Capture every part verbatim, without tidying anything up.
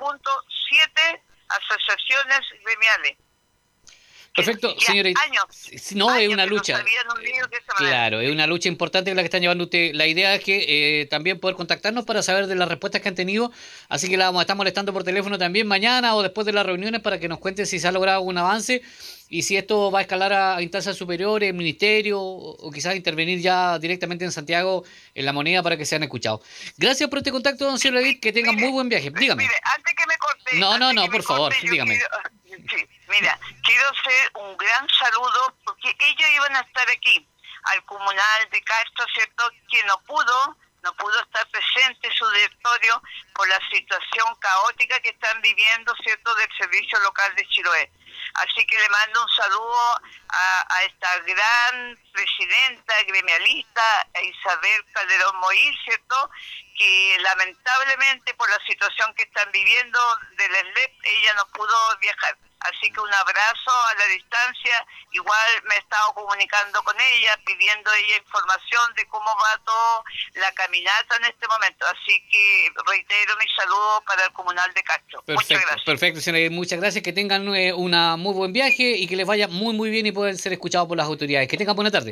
punto siete asociaciones gremiales. Perfecto, señora. Años, no, años es una lucha. Claro, es una lucha importante la que están llevando usted. La idea es que eh, también poder contactarnos para saber de las respuestas que han tenido. Así que la vamos a estar molestando por teléfono también mañana o después de las reuniones para que nos cuente si se ha logrado algún avance y si esto va a escalar a instancias superiores, ministerio o, o quizás intervenir ya directamente en Santiago en La Moneda para que sean escuchados. Gracias por este contacto, don señor Edith. Que tengan muy buen viaje. Dígame. Mire, antes que me corte. No, no, no, por favor, corte, dígame. Quiero, sí, mira, quiero hacer un gran saludo porque ellos iban a estar aquí, al comunal de Castro, ¿cierto? Que no pudo, no pudo estar presente su directorio por la situación caótica que están viviendo, ¿cierto?, del servicio local de Chiloé. Así que le mando un saludo a, a esta gran presidenta gremialista, a Isabel Calderón Moïse, ¿cierto?, que lamentablemente por la situación que están viviendo del E S L E P, ella no pudo viajar. Así que un abrazo a la distancia. Igual me he estado comunicando con ella, pidiendo ella información de cómo va toda la caminata en este momento. Así que reitero mi saludo para el comunal de Castro. Perfecto, muchas gracias. Perfecto, señora. Muchas gracias. Que tengan eh, una muy buen viaje y que les vaya muy, muy bien y puedan ser escuchados por las autoridades. Que tengan buena tarde.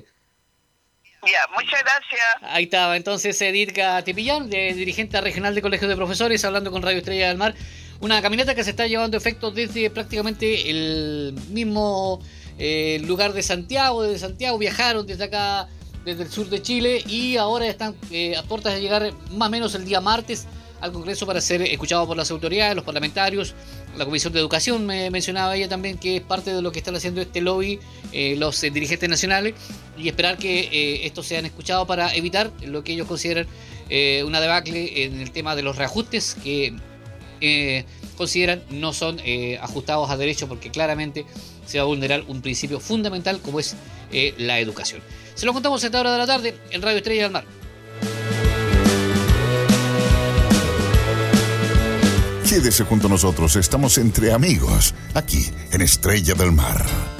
Ya, muchas gracias. Ahí estaba entonces Edith Gatipillán, de, dirigente regional de Colegio de Profesores, hablando con Radio Estrella del Mar. Una caminata que se está llevando efecto desde prácticamente el mismo eh, lugar de Santiago. Desde Santiago viajaron desde acá, desde el sur de Chile, y ahora están eh, a puertas de llegar más o menos el día martes al Congreso para ser escuchados por las autoridades, los parlamentarios, la Comisión de Educación. Me mencionaba ella también que es parte de lo que están haciendo este lobby, eh, los eh, dirigentes nacionales, y esperar que eh, estos sean escuchados para evitar lo que ellos consideran eh, una debacle en el tema de los reajustes que eh, consideran no son eh, ajustados a derecho, porque claramente se va a vulnerar un principio fundamental como es eh, la educación. Se lo contamos a esta hora de la tarde en Radio Estrella del Mar. Quédese junto a nosotros, estamos entre amigos, aquí en Estrella del Mar.